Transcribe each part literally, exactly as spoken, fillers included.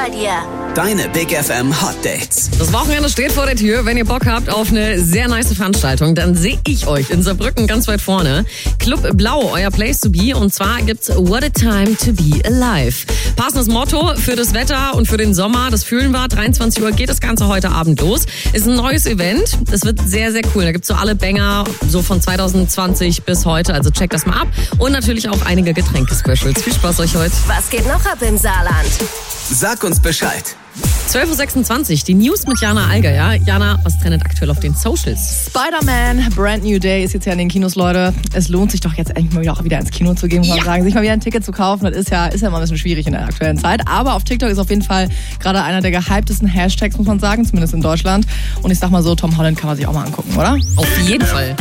bei dir. Deine Big F M Hot Dates. Das Wochenende steht vor der Tür. Wenn ihr Bock habt auf eine sehr nice Veranstaltung, dann sehe ich euch in Saarbrücken ganz weit vorne. Club Blau, euer Place to be. Und zwar gibt's What a Time to be Alive. Passendes Motto für das Wetter und für den Sommer. Das fühlen wir. dreiundzwanzig Uhr geht das Ganze heute Abend los. Ist ein neues Event. Es wird sehr, sehr cool. Da gibt's so alle Banger, so von zwanzig zwanzig bis heute. Also checkt das mal ab. Und natürlich auch einige Getränke-Specials. Viel Spaß euch heute. Was geht noch ab im Saarland? Sag uns Bescheid. zwölf Uhr sechsundzwanzig, die News mit Jana Alger, ja? Jana, was trendet aktuell auf den Socials? Spider-Man, Brand New Day ist jetzt ja in den Kinos, Leute. Es lohnt sich doch jetzt endlich mal wieder, auch wieder ins Kino zu gehen, muss man Ja. sagen. Sich mal wieder ein Ticket zu kaufen, das ist ja, ist ja mal ein bisschen schwierig in der aktuellen Zeit. Aber auf TikTok ist auf jeden Fall gerade einer der gehyptesten Hashtags, muss man sagen, zumindest in Deutschland. Und ich sag mal so, Tom Holland kann man sich auch mal angucken, oder? Auf jeden Fall.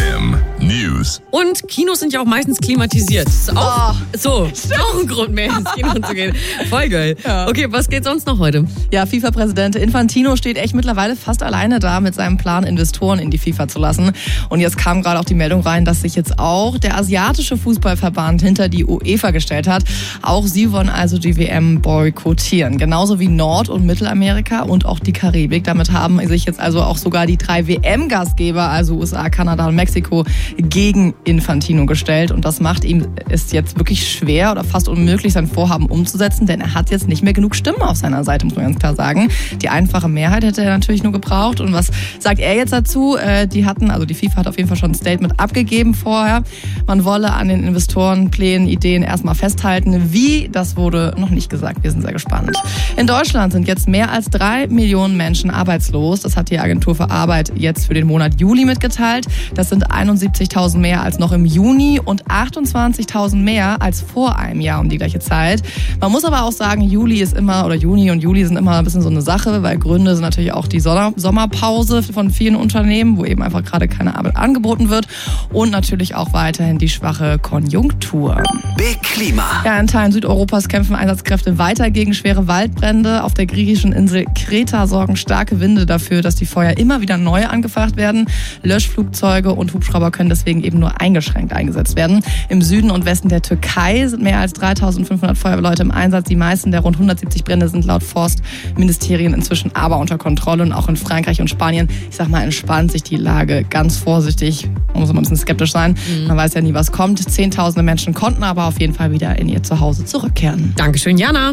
News. Und Kinos sind ja auch meistens klimatisiert. Ist auch, so, auch ein Grund mehr ins Kino zu gehen. Voll geil. Ja. Okay, was geht sonst noch heute? Ja, FIFA-Präsident Infantino steht echt mittlerweile fast alleine da mit seinem Plan, Investoren in die FIFA zu lassen. Und jetzt kam gerade auch die Meldung rein, dass sich jetzt auch der asiatische Fußballverband hinter die UEFA gestellt hat. Auch sie wollen also die W M boykottieren. Genauso wie Nord- und Mittelamerika und auch die Karibik. Damit haben sich jetzt also auch sogar die drei W M-Gastgeber, also U S A, Kanada und Mexiko, gegen Infantino gestellt. Und das macht ihm es jetzt wirklich schwer oder fast unmöglich, sein Vorhaben umzusetzen, denn er hat jetzt nicht mehr genug Stimmen auf seiner Seite, muss man ganz klar sagen. Die einfache Mehrheit hätte er natürlich nur gebraucht. Und was sagt er jetzt dazu? Äh, die hatten, also die FIFA hat auf jeden Fall schon ein Statement abgegeben vorher. Man wolle an den Investorenplänen, Ideen erstmal festhalten. Wie, das wurde noch nicht gesagt. Wir sind sehr gespannt. In Deutschland sind jetzt mehr als drei Millionen Menschen arbeitslos. Das hat die Agentur für Arbeit jetzt für den Monat Juli mitgeteilt. Das sind einundsiebzigtausend mehr als noch im Juni und achtundzwanzigtausend mehr als vor einem Jahr um die gleiche Zeit. Man muss aber auch sagen, Juli ist immer, oder Juni und Juli sind immer ein bisschen so eine Sache, weil Gründe sind natürlich auch die Sommerpause von vielen Unternehmen, wo eben einfach gerade keine Arbeit angeboten wird und natürlich auch weiterhin die schwache Konjunktur. Big Klima. Ja, in Teilen Südeuropas kämpfen Einsatzkräfte weiter gegen schwere Waldbrände. Auf der griechischen Insel Kreta sorgen starke Winde dafür, dass die Feuer immer wieder neu angefacht werden. Löschflugzeuge und Hubschrauber können deswegen eben nur eingeschränkt eingesetzt werden. Im Süden und Westen der Türkei sind mehr als dreitausendfünfhundert Feuerwehrleute im Einsatz. Die meisten der rund hundertsiebzig Brände sind laut Forstministerien inzwischen aber unter Kontrolle. Und auch in Frankreich und Spanien, ich sag mal, entspannt sich die Lage ganz vorsichtig. Man muss immer ein bisschen skeptisch sein. Mhm. Man weiß ja nie, was kommt. Zehntausende Menschen konnten aber auf jeden Fall wieder in ihr Zuhause zurückkehren. Dankeschön, Jana.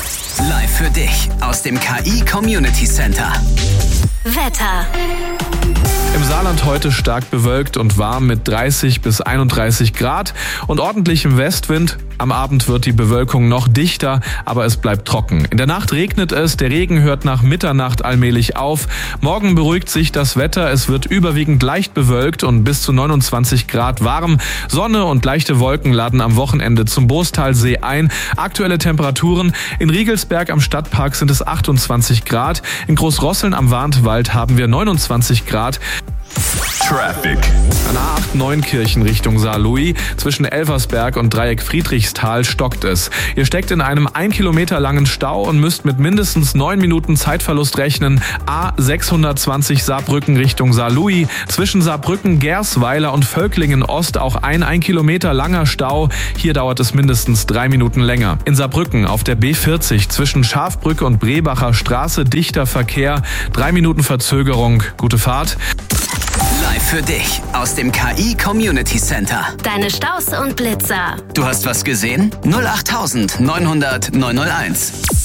Live für dich aus dem K I Community Center. Wetter. Im Saarland heute stark bewölkt und warm mit dreißig bis einunddreißig Grad und ordentlichem Westwind. Am Abend wird die Bewölkung noch dichter, aber es bleibt trocken. In der Nacht regnet es, der Regen hört nach Mitternacht allmählich auf. Morgen beruhigt sich das Wetter, es wird überwiegend leicht bewölkt und bis zu neunundzwanzig Grad warm. Sonne und leichte Wolken laden am Wochenende zum Boostalsee ein. Aktuelle Temperaturen: in Riegelsberg am Stadtpark sind es achtundzwanzig Grad, in Großrosseln am Warntwald haben wir neunundzwanzig Grad. Traffic. An A acht Neunkirchen Richtung Saarlouis zwischen Elversberg und Dreieck Friedrichsthal stockt es. Ihr steckt in einem ein Kilometer langen Stau und müsst mit mindestens neun Minuten Zeitverlust rechnen. A sechshundertzwanzig Saarbrücken Richtung Saarlouis zwischen Saarbrücken, Gersweiler und Völklingen Ost auch ein ein Kilometer langer Stau. Hier dauert es mindestens drei Minuten länger. In Saarbrücken auf der B vierzig zwischen Schafbrücke und Brebacher Straße dichter Verkehr. Drei Minuten Verzögerung. Gute Fahrt. Live für dich aus dem K I Community Center. Deine Staus und Blitzer. Du hast was gesehen? null acht neunhundert neunhunderteins.